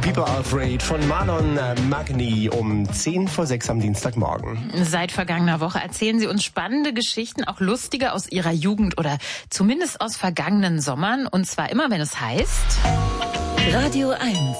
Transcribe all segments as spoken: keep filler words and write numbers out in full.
People Are Afraid von Marlon Magni um zehn vor sechs am Dienstagmorgen. Seit vergangener Woche erzählen Sie uns spannende Geschichten, auch lustige aus Ihrer Jugend oder zumindest aus vergangenen Sommern. Und zwar immer, wenn es heißt... Radio eins.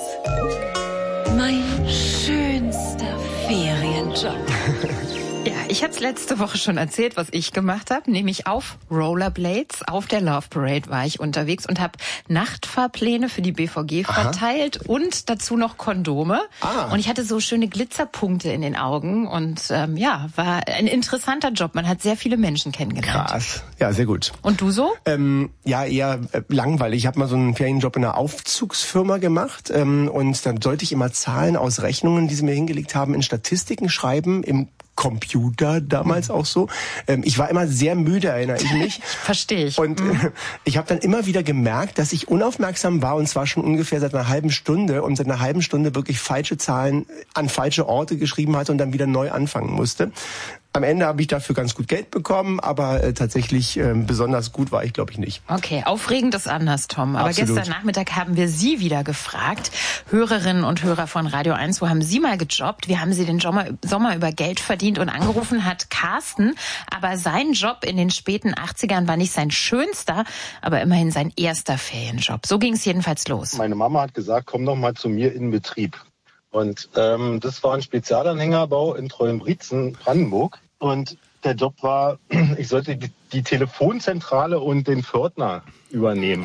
Mein schönster Ferienjob. Ja, ich habe es letzte Woche schon erzählt, was ich gemacht habe, nämlich auf Rollerblades, auf der Love Parade war ich unterwegs und habe Nachtfahrpläne für die B V G verteilt. Aha. Und dazu noch Kondome. Ah. Und ich hatte so schöne Glitzerpunkte in den Augen und ähm, ja, war ein interessanter Job. Man hat sehr viele Menschen kennengelernt. Krass, ja, sehr gut. Und du so? Ähm, ja, eher äh, langweilig. Ich habe mal so einen Ferienjob in einer Aufzugsfirma gemacht ähm, und dann sollte ich immer Zahlen aus Rechnungen, die sie mir hingelegt haben, in Statistiken schreiben, im Computer damals auch so. Ähm, ich war immer sehr müde, erinnere ich mich. Verstehe ich. Und mhm. äh, ich habe dann immer wieder gemerkt, dass ich unaufmerksam war und zwar schon ungefähr seit einer halben Stunde und seit einer halben Stunde wirklich falsche Zahlen an falsche Orte geschrieben hatte und dann wieder neu anfangen musste. Am Ende habe ich dafür ganz gut Geld bekommen, aber äh, tatsächlich äh, besonders gut war ich, glaube ich, nicht. Okay, aufregend ist anders, Tom. Aber Absolut. Gestern Nachmittag haben wir Sie wieder gefragt, Hörerinnen und Hörer von Radio eins, wo haben Sie mal gejobbt? Wie haben Sie den Sommer über Geld verdient? Und angerufen hat Carsten, aber sein Job in den späten achtzigern war nicht sein schönster, aber immerhin sein erster Ferienjob. So ging es jedenfalls los. Meine Mama hat gesagt, komm doch mal zu mir in Betrieb. Und ähm, das war ein Spezialanhängerbau in Treuenbrietzen, Brandenburg. Und der Job war, ich sollte die, die Telefonzentrale und den Pförtner übernehmen.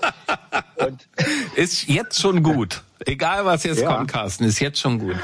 Und ist jetzt schon gut. Egal, was jetzt ja. kommt, Carsten, ist jetzt schon gut.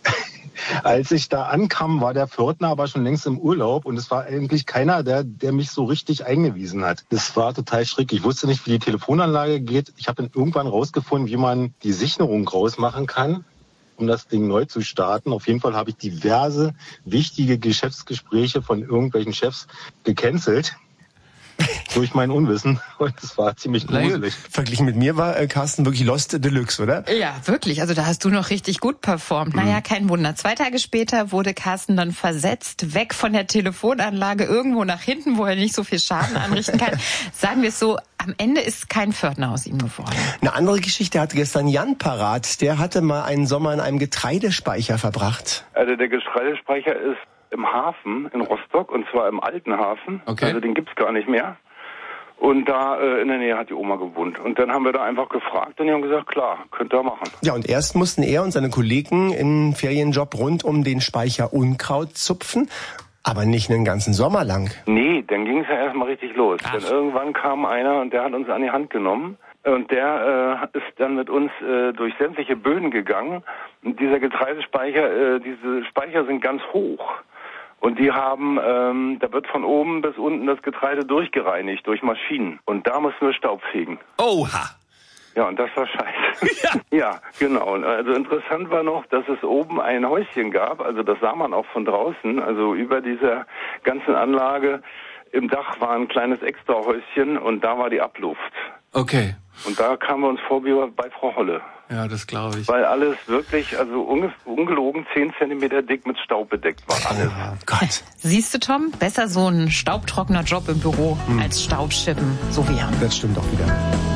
Als ich da ankam, war der Pförtner aber schon längst im Urlaub und es war eigentlich keiner, der, der mich so richtig eingewiesen hat. Das war total schrecklich. Ich wusste nicht, wie die Telefonanlage geht. Ich habe dann irgendwann rausgefunden, wie man die Sicherung rausmachen kann, um das Ding neu zu starten. Auf jeden Fall habe ich diverse wichtige Geschäftsgespräche von irgendwelchen Chefs gecancelt. Durch mein Unwissen. Und das war ziemlich gruselig. Verglichen mit mir war äh, Carsten wirklich Lost Deluxe, oder? Ja, wirklich. Also da hast du noch richtig gut performt. Mhm. Naja, kein Wunder. Zwei Tage später wurde Carsten dann versetzt, weg von der Telefonanlage, irgendwo nach hinten, wo er nicht so viel Schaden anrichten kann. Sagen wir es so, am Ende ist kein Pförtner aus ihm geworden. Eine andere Geschichte hatte gestern Jan parat. Der hatte mal einen Sommer in einem Getreidespeicher verbracht. Also der Getreidespeicher ist im Hafen in Rostock, und zwar im alten Hafen. Okay. Also den gibt's gar nicht mehr. Und da äh, in der Nähe hat die Oma gewohnt. Und dann haben wir da einfach gefragt und die haben gesagt, klar, könnt ihr machen. Ja, und erst mussten er und seine Kollegen im Ferienjob rund um den Speicher Unkraut zupfen, aber nicht einen ganzen Sommer lang. Nee, dann ging es ja erstmal richtig los. Ach. Denn irgendwann kam einer und der hat uns an die Hand genommen. Und der äh, ist dann mit uns äh, durch sämtliche Böden gegangen. Und dieser Getreidespeicher, äh, diese Speicher sind ganz hoch. Und die haben, ähm, da wird von oben bis unten das Getreide durchgereinigt durch Maschinen. Und da mussten wir Staub fegen. Oha! Ja, und das war scheiße. Ja. Ja, genau. Also interessant war noch, dass es oben ein Häuschen gab. Also das sah man auch von draußen. Also über dieser ganzen Anlage im Dach war ein kleines Extrahäuschen und da war die Abluft. Okay. Und da kamen wir uns vor wie bei Frau Holle. Ja, das glaube ich. Weil alles wirklich, also unge- ungelogen zehn Zentimeter dick mit Staub bedeckt war. Alles. Oh Gott. Siehst du, Tom? Besser so ein staubtrockener Job im Büro hm. als Staubschippen, so wie Jan. Das stimmt auch wieder.